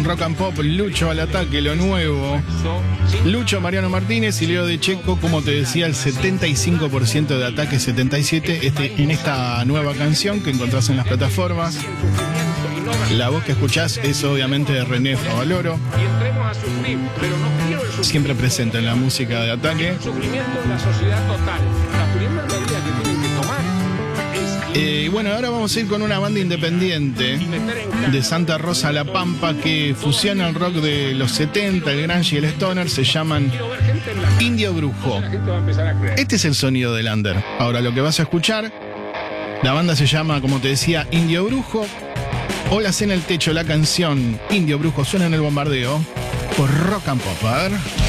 Rock and Pop, Lucho al ataque, lo nuevo. Lucho, Mariano Martínez y Leo de Checo, como te decía, el 75% de Ataque 77 en esta nueva canción que encontrás en las plataformas. La voz que escuchás es obviamente de René Favaloro, siempre presente en la música de Ataque. Y bueno, ahora vamos a ir con una banda independiente de Santa Rosa La Pampa que fusiona el rock de los 70, el grunge y el stoner. Se llaman Indio Brujo. Este es el sonido del under. Ahora lo que vas a escuchar, la banda se llama, como te decía, Indio Brujo. Olas en el techo, la canción Indio Brujo suena en el bombardeo por Rock and Pop. A ver.